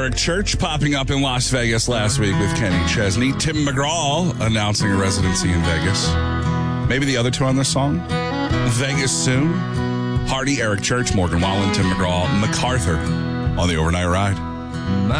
Eric Church popping up in Las Vegas last week with Kenny Chesney. Tim McGraw announcing a residency in Vegas. Maybe the other two on this song. Vegas soon. Hardy, Eric Church, Morgan Wallen, Tim McGraw, MacArthur on the Overnight Ride.